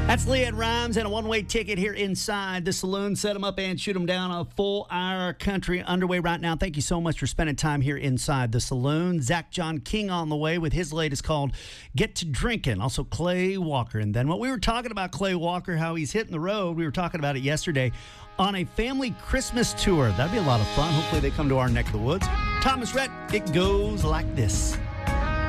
That's Leanne Rhymes and a one-way ticket here inside the saloon. Set them up and shoot them down. A full hour country underway right now. Thank you so much for spending time here inside the saloon. Zach John King on the way with his latest called Get to Drinking. Also Clay Walker. And then what we were talking about Clay Walker, how he's hitting the road. We were talking about it yesterday on a family Christmas tour. That'd be a lot of fun. Hopefully they come to our neck of the woods. Thomas Rhett, it goes like this.